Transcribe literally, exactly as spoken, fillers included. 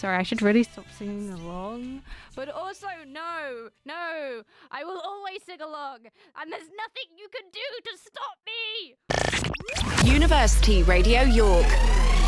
Sorry, I should really stop singing along. But also, no, no, I will always sing along. And there's nothing you can do to stop me. University Radio York.